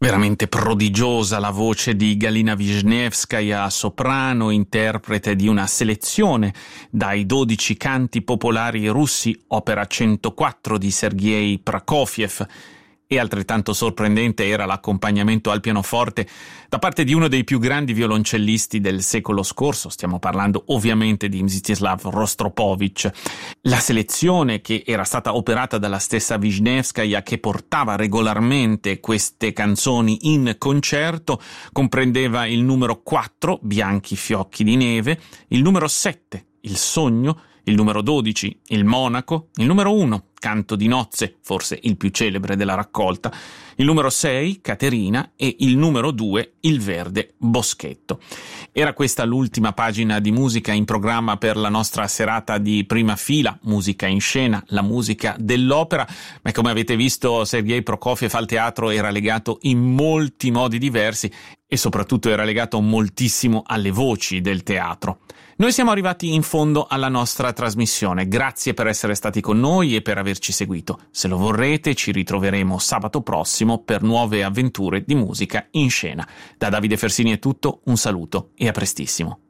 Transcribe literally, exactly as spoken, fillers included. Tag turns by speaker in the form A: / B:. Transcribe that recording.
A: Veramente prodigiosa la voce di Galina Wisniewskaja, soprano, interprete di una selezione dai dodici canti popolari russi, opera centoquattro di Sergei Prokofiev. E altrettanto sorprendente era l'accompagnamento al pianoforte da parte di uno dei più grandi violoncellisti del secolo scorso, stiamo parlando ovviamente di Mstislav Rostropovich. La selezione, che era stata operata dalla stessa Wisniewskaja, che portava regolarmente queste canzoni in concerto, comprendeva il numero quattro, Bianchi fiocchi di neve, il numero sette, Il sogno, il numero dodici, Il monaco, il numero uno, Canto di nozze, forse il più celebre della raccolta, il numero sei, Caterina, e il numero due, Il verde boschetto. Era questa l'ultima pagina di musica in programma per la nostra serata di prima fila, musica in scena, la musica dell'opera, ma come avete visto Sergei Prokofiev al teatro era legato in molti modi diversi e soprattutto era legato moltissimo alle voci del teatro. Noi siamo arrivati in fondo alla nostra trasmissione, grazie per essere stati con noi e per averci seguito. Se lo vorrete ci ritroveremo sabato prossimo per nuove avventure di musica in scena. Da Davide Fersini è tutto, un saluto e a prestissimo.